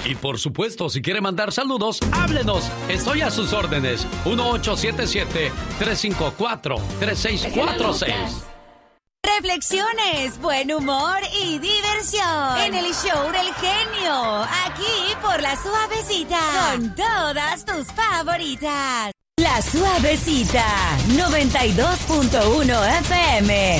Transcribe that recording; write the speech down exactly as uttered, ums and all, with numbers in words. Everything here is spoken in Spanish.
Y por supuesto, si quiere mandar saludos, háblenos. Estoy a sus órdenes. uno ocho siete siete, tres cinco cuatro, tres seis cuatro seis. Reflexiones, buen humor y diversión en el show del genio. Aquí por La Suavecita. Con todas tus favoritas. La Suavecita, noventa y dos punto uno F M.